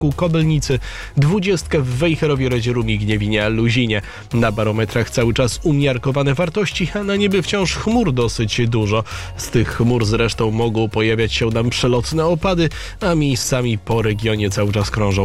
Kobylnicy, 20 w Wejherowie, Redzierumiu, Gniewinie, Luzinie. Na barometrach cały czas umiarkowane wartości, a na niebie wciąż chmur dosyć dużo. Z tych chmur zresztą mogą pojawiać się nam przelotne opady, a miejscami po regionie cały czas krążą